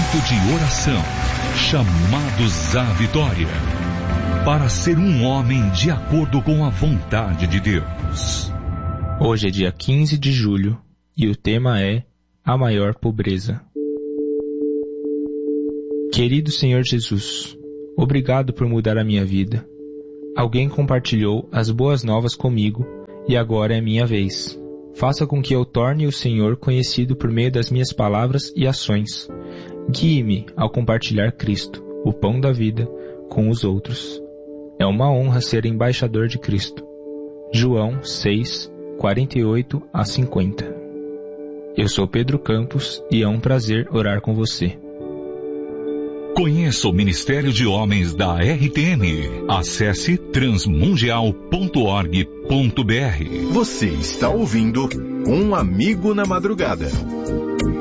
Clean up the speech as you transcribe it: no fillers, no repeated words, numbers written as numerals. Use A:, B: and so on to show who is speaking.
A: Momento de oração, chamados à vitória, para ser um homem de acordo com a vontade de Deus.
B: Hoje é dia 15 de julho e o tema é a maior pobreza. Querido Senhor Jesus, obrigado por mudar a minha vida. Alguém compartilhou as boas novas comigo e agora é minha vez. Faça com que eu torne o Senhor conhecido por meio das minhas palavras e ações. Guie-me ao compartilhar Cristo, o pão da vida, com os outros. É uma honra ser embaixador de Cristo. João 6, 48 a 50. Eu sou Pedro Campos e é um prazer orar com você.
A: Conheça o Ministério de Homens da RTM. Acesse transmundial.org.br.
C: Você está ouvindo Um Amigo na Madrugada.